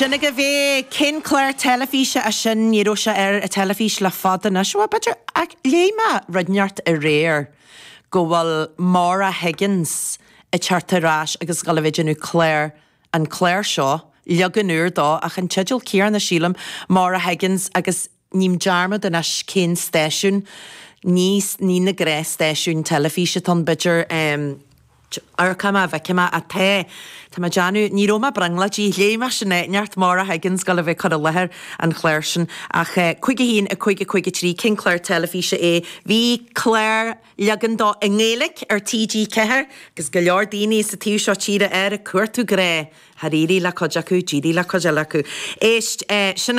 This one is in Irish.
Sinna go bhé cin Claire telefíse a sin níú se a telefís le fada na seo beidir ag léime runeart a réir go bhfuil Maura Higgins I chartarrás agus galvidirú Claire an Claire seo leganúr dá ach an tidil cíar na sílam Maura Higgins agus ním dearma den as cén stéisiún níos ní na gré stéisiún telefíse tan beidir Arcama bheicima a té Tá Janu ní Roma brangla dí léime sinna neart Maura Higgins gal a bheith cad a lethir an Claire sin ach chuige hín a chuige trí cin Claire telefíse bhí Claire legan dá ingélik TG cethir gus go leor daoine sa tíú seo tíre a cuairtú gré Haríri le coide acu, díri le coide acu. Éist sinna